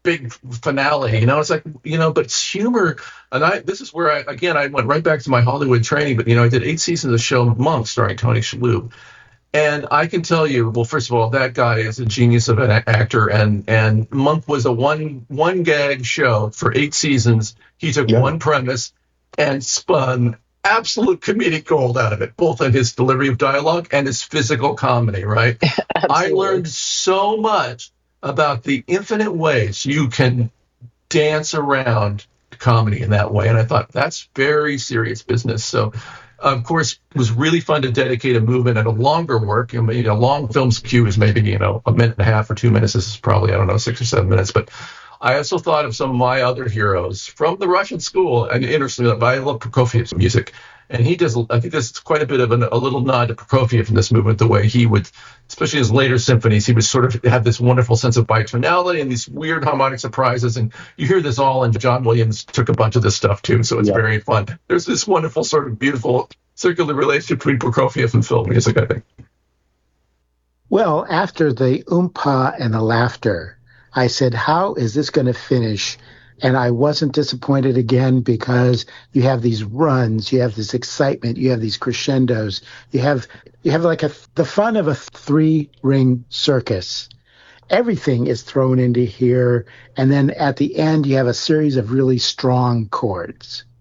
big finale. It's like, but it's humor. And this is where I went right back to my Hollywood training. But I did 8 seasons of the show Monk, starring Tony Shalhoub. And I can tell you, well, first of all, that guy is a genius of an actor, and Monk was a one gag show for 8 seasons. He took one premise and spun absolute comedic gold out of it, both in his delivery of dialogue and his physical comedy, right? I learned so much about the infinite ways you can dance around comedy in that way, and I thought that's very serious business. So of course, it was really fun to dedicate a movement and a longer work. A long film's cue is maybe, a minute and a half or 2 minutes. This is probably, 6 or 7 minutes. But I also thought of some of my other heroes from the Russian school. And interestingly, I love Prokofiev's music. And he does, I think there's quite a bit of a little nod to Prokofiev in this movement, the way he would, especially his later symphonies, he would sort of have this wonderful sense of bitonality and these weird harmonic surprises. And you hear this all, and John Williams took a bunch of this stuff too, so it's very fun. There's this wonderful sort of beautiful circular relationship between Prokofiev and film music, I think. Well, after the oompa and the laughter, I said, how is this going to finish? And I wasn't disappointed again, because you have these runs, you have this excitement, you have these crescendos, you have like the fun of a 3-ring circus. Everything is thrown into here, and then at the end you have a series of really strong chords.